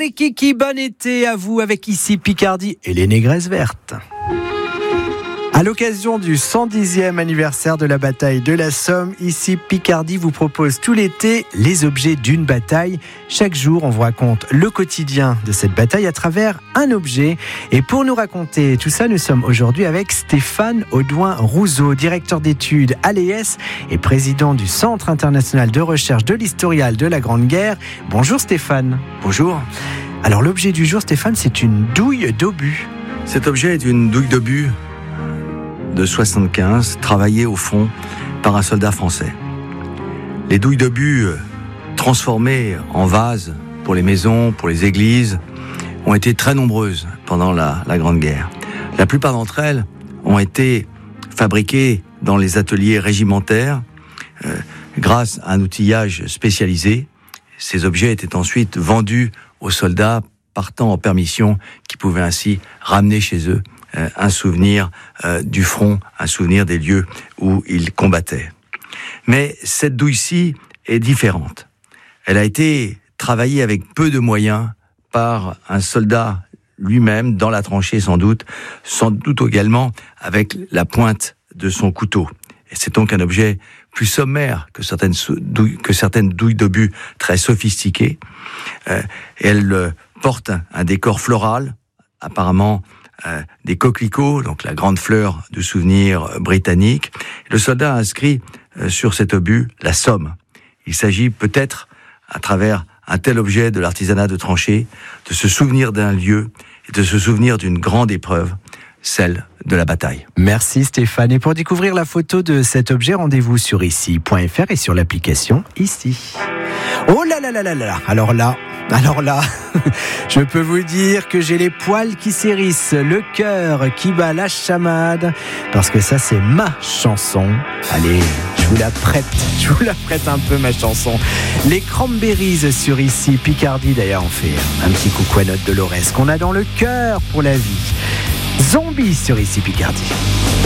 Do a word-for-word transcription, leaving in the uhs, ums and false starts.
Rikiki, bon été à vous avec ici Picardie et les négresses vertes. À l'occasion du cent dixième anniversaire de la bataille de la Somme, ici Picardie vous propose tout l'été les objets d'une bataille. Chaque jour, on vous raconte le quotidien de cette bataille à travers un objet. Et pour nous raconter tout ça, nous sommes aujourd'hui avec Stéphane Audouin-Rouzot, directeur d'études à l'E S et président du Centre international de recherche de l'historial de la Grande Guerre. Bonjour Stéphane. Bonjour. Alors l'objet du jour, Stéphane, c'est une douille d'obus. Cet objet est une douille d'obus de soixante-quinze, travaillée au front par un soldat français. Les douilles d'obus transformées en vases pour les maisons, pour les églises, ont été très nombreuses pendant la, la Grande Guerre. La plupart d'entre elles ont été fabriquées dans les ateliers régimentaires euh, grâce à un outillage spécialisé. Ces objets étaient ensuite vendus aux soldats partant en permission qui pouvaient ainsi ramener chez eux euh, un souvenir euh, du front, un souvenir des lieux où ils combattaient. Mais cette douille-ci est différente. Elle a été travaillée avec peu de moyens par un soldat lui-même, dans la tranchée sans doute, sans doute également avec la pointe de son couteau. Et c'est donc un objet plus sommaire que certaines douilles, que certaines douilles d'obus très sophistiquées. Euh, elle euh, porte un, un décor floral, apparemment euh, des coquelicots, donc la grande fleur du souvenir euh, britannique. Le soldat a inscrit euh, sur cet obus la Somme. Il s'agit peut-être, à travers un tel objet de l'artisanat de tranchée, de se souvenir d'un lieu et de se souvenir d'une grande épreuve, celle de la bataille. Merci Stéphane. Et pour découvrir la photo de cet objet, rendez-vous sur ici point f r et sur l'application Ici. Oh là là là là là. Alors là, alors là, je peux vous dire que j'ai les poils qui s'hérissent, le cœur qui bat la chamade, parce que ça c'est ma chanson. Allez, je vous la prête, je vous la prête un peu ma chanson. Les Cranberries sur ici Picardie, d'ailleurs on fait un petit coucou à notre Dolores qu'on a dans le cœur pour la vie. Zombie sur ici Picardie.